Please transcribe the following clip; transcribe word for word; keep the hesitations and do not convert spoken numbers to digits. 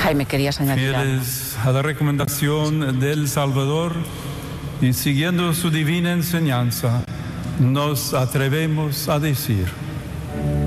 Jaime, ¿querías añadir algo? Fieles a la recomendación del Salvador y siguiendo su divina enseñanza, nos atrevemos a decir: